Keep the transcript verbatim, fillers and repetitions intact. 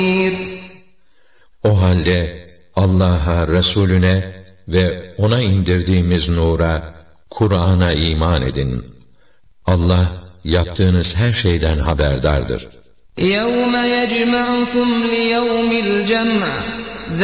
O halde Allah'a, Resulüne ve ona indirdiğimiz nura, Kur'an'a iman edin. Allah yaptığınız her şeyden haberdardır. يَوْمَ يَجْمَعُكُمْ لِيَوْمِ الْجَمْعِ